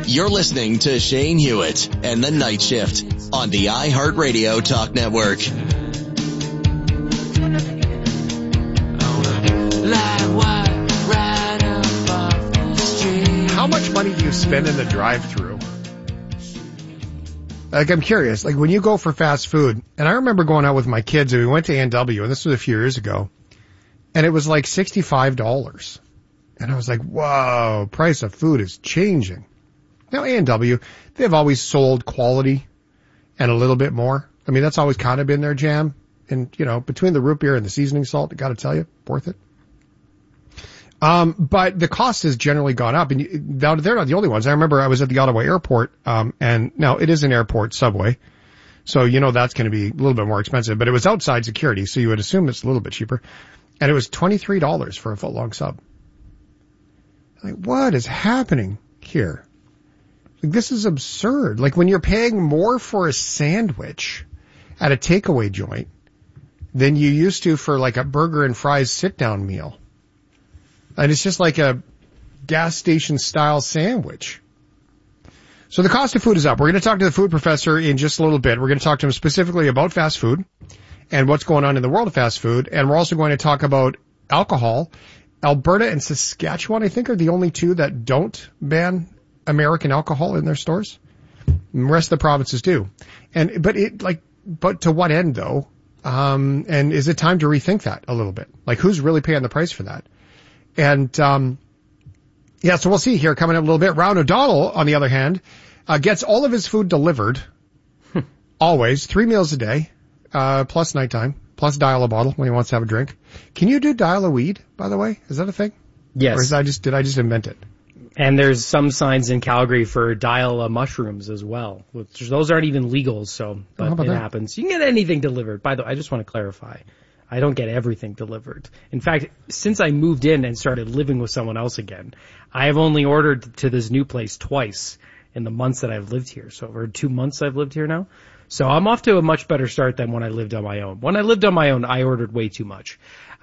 You're listening to Shane Hewitt and the Night Shift on the iHeartRadio Talk Network. How much money do you spend in the drive-thru? Like, I'm curious, like when you go for fast food, and I remember going out with my kids and we went to A&W, and this was a few years ago, and it was like $65. And I was like, whoa, price of food is changing. Now A&W, they've always sold quality and a little bit more. I mean, that's always kind of been their jam. And, you know, between the root beer and the seasoning salt, I got to tell you, worth it. But the cost has generally gone up, and they're not the only ones. I remember I was at the Ottawa airport, and now it is an airport subway. So, you know, that's going to be a little bit more expensive, but it was outside security. So you would assume it's a little bit cheaper. And it was $23 for a foot-long sub. Like, what is happening here? Like, this is absurd. Like, when you're paying more for a sandwich at a takeaway joint than you used to for like a burger and fries sit-down meal. And it's just like a gas station style sandwich. So the cost of food is up. We're going to talk to the food professor in just a little bit. We're going to talk to him specifically about fast food and what's going on in the world of fast food. And we're also going to talk about alcohol. Alberta and Saskatchewan, I think, are the only two that don't ban American alcohol in their stores. And the rest of the provinces do. But to what end, though? And is it time to rethink that a little bit? Like, who's really paying the price for that? And, so we'll see here coming up a little bit. Rowan O'Donnell, on the other hand, gets all of his food delivered. Always. 3 meals a day, plus nighttime, plus dial a bottle when he wants to have a drink. Can you do dial a weed, by the way? Is that a thing? Yes. Or did I just invent it? And there's some signs in Calgary for dial mushrooms as well. Those aren't even legal, but it happens. You can get anything delivered. By the way, I just want to clarify. I don't get everything delivered. In fact, since I moved in and started living with someone else again, I have only ordered to this new place twice in the months that I've lived here. So over 2 months I've lived here now. So I'm off to a much better start than when I lived on my own. When I lived on my own, I ordered way too much.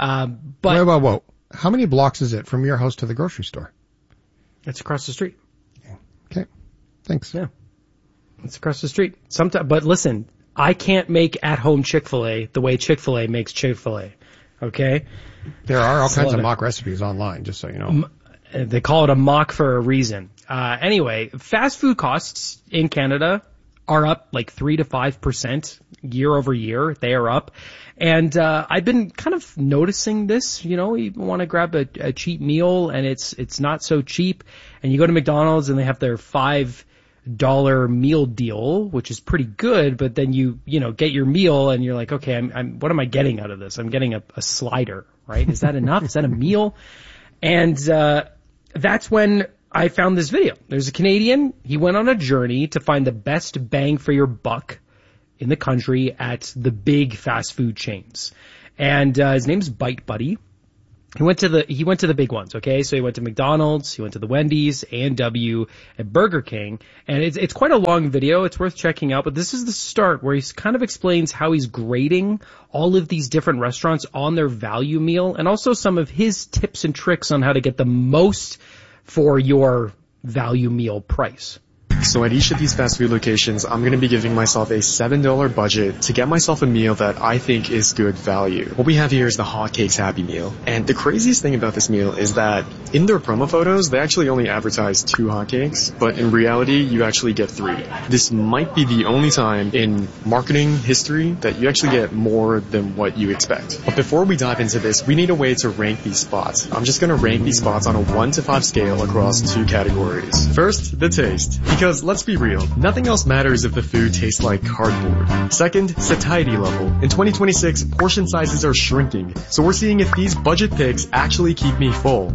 Whoa. How many blocks is it from your house to the grocery store? It's across the street. Okay. Thanks. Yeah. It's across the street. But listen, I can't make at-home Chick-fil-A the way Chick-fil-A makes Chick-fil-A. Okay? There are all kinds of mock recipes online, just so you know. They call it a mock for a reason. Anyway, fast food costs in Canada are up like 3 to 5% year over year. They are up. And I've been kind of noticing this, you know, you want to grab a cheap meal and it's not so cheap. And you go to McDonald's and they have their $5 meal deal, which is pretty good, but then you get your meal and you're like, okay, what am I getting out of this? I'm getting a slider, right? Is that enough? Is that a meal? And that's when I found this video. There's a Canadian. He went on a journey to find the best bang for your buck in the country at the big fast food chains. And his name's Bite Buddy. He went to the big ones, okay? So he went to McDonald's, he went to the Wendy's, A&W, and Burger King. And it's quite a long video. It's worth checking out. But this is the start where he kind of explains how he's grading all of these different restaurants on their value meal and also some of his tips and tricks on how to get the most for your value meal price. So at each of these fast food locations, I'm going to be giving myself a $7 budget to get myself a meal that I think is good value. What we have here is the Hotcakes Happy Meal. And the craziest thing about this meal is that in their promo photos, they actually only advertise 2 hotcakes, but in reality, you actually get 3. This might be the only time in marketing history that you actually get more than what you expect. But before we dive into this, we need a way to rank these spots. I'm just going to rank these spots on a 1 to 5 scale across 2 categories. First, the taste. Because let's be real, nothing else matters if the food tastes like cardboard. Second, satiety level. In 2026, portion sizes are shrinking, so we're seeing if these budget picks actually keep me full.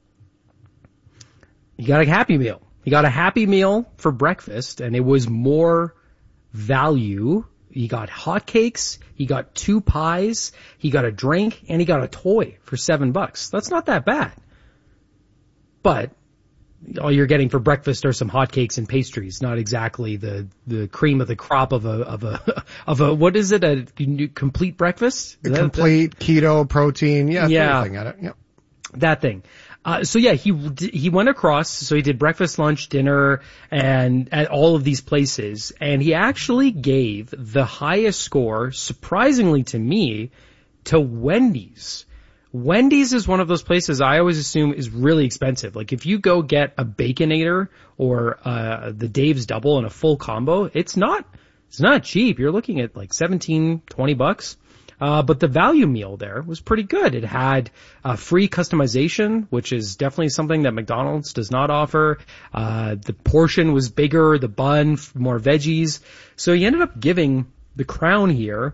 You got a Happy Meal. He got a Happy Meal for breakfast, and it was more value. He got hotcakes, he got 2 pies, he got a drink, and he got a toy for $7. That's not that bad. But all you're getting for breakfast are some hotcakes and pastries, not exactly the cream of the crop of a what is it, a complete breakfast? A complete keto protein, thing at it. Yep. That thing. So yeah, he went across, so he did breakfast, lunch, dinner, and at all of these places, and he actually gave the highest score, surprisingly to me, to Wendy's. Wendy's is one of those places I always assume is really expensive. Like if you go get a Baconator or the Dave's Double in a full combo, it's not cheap. You're looking at like $17-20. But the value meal there was pretty good. It had free customization, which is definitely something that McDonald's does not offer. The portion was bigger, the bun, more veggies. So he ended up giving the crown here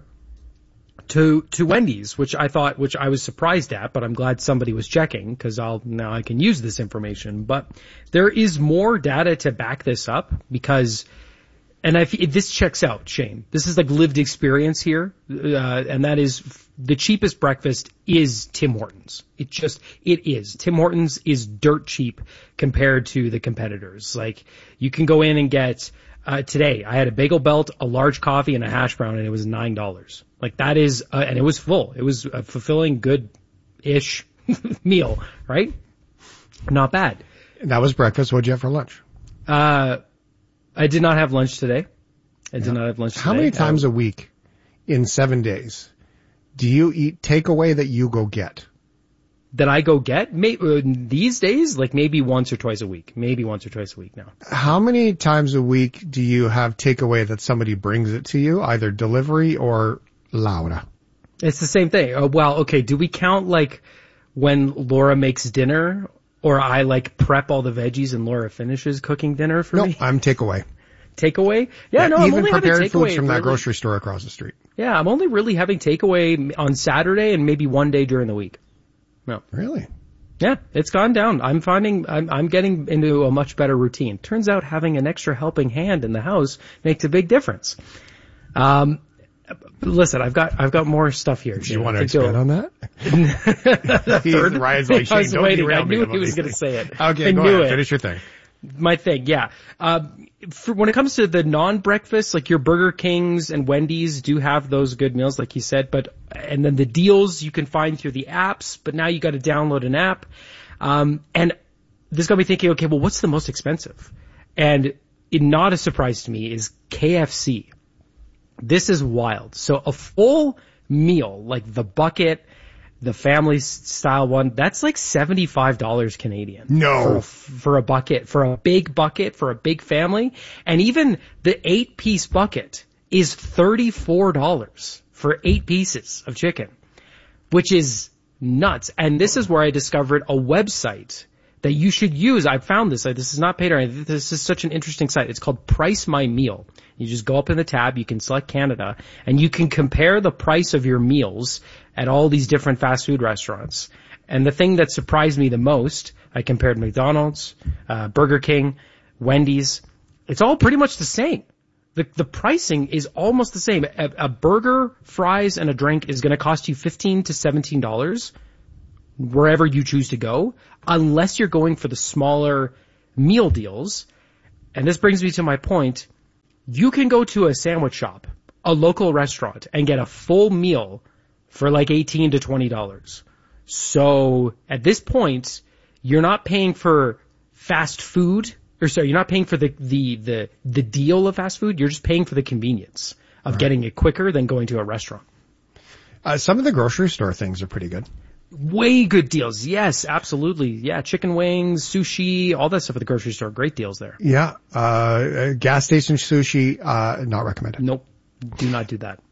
to Wendy's, which I was surprised at, but I'm glad somebody was checking because now I can use this information. But there is more data to back this up because, and this checks out, Shane. This is like lived experience here, and that is the cheapest breakfast is Tim Hortons. It is. Tim Hortons is dirt cheap compared to the competitors. Like you can go in and get, today I had a bagel belt, a large coffee, and a hash brown, and it was $9. Like that is, and it was full. It was a fulfilling, good-ish meal, right? Not bad. That was breakfast. What'd you have for lunch? I did not have lunch today. How many times a week in 7 days do you eat takeaway that you go get? That I go get? These days, like maybe once or twice a week. Maybe once or twice a week now. How many times a week do you have takeaway that somebody brings it to you, either delivery or Laura? It's the same thing. Well, okay, do we count like when Laura makes dinner or I like prep all the veggies and Laura finishes cooking dinner for me? No, I'm takeaway. Takeaway? Yeah, no, I'm even only having prepared takeaway. foods from that grocery store across the street. Yeah, I'm only really having takeaway on Saturday and maybe one day during the week. No. Really? Yeah, it's gone down. I'm finding I'm getting into a much better routine. Turns out having an extra helping hand in the house makes a big difference. Listen, I've got more stuff here. Do you want to expand on that? Ryan's like, Shane, don't derail me. I knew he was going to say it. Okay, go ahead. Finish your thing. My thing, yeah. When it comes to the non-breakfast, like your Burger Kings and Wendy's do have those good meals, like you said, and then the deals you can find through the apps, but now you got to download an app. And this got me thinking, okay, well, what's the most expensive? And not a surprise to me is KFC. This is wild. So a full meal, like the bucket, the family style one, that's like $75 Canadian. No. For a bucket, for a big bucket, for a big family. And even the 8-piece bucket is $34 for 8 pieces of chicken, which is nuts. And this is where I discovered a website that you should use. I found this. This is not paid or anything. This is such an interesting site. It's called Price My Meal. You just go up in the tab, you can select Canada, and you can compare the price of your meals at all these different fast food restaurants. And the thing that surprised me the most, I compared McDonald's, Burger King, Wendy's. It's all pretty much the same. The pricing is almost the same. A burger, fries, and a drink is going to cost you $15 to $17 wherever you choose to go, unless you're going for the smaller meal deals. And this brings me to my point. You can go to a sandwich shop, a local restaurant, and get a full meal for like $18 to $20. So at this point, you're not paying for fast food, you're not paying for the deal of fast food. You're just paying for the convenience of getting it quicker than going to a restaurant. Some of the grocery store things are pretty good. Way good deals. Yes, absolutely. Yeah, chicken wings, sushi, all that stuff at the grocery store. Great deals there. Yeah. Gas station sushi, not recommended. Nope. Do not do that.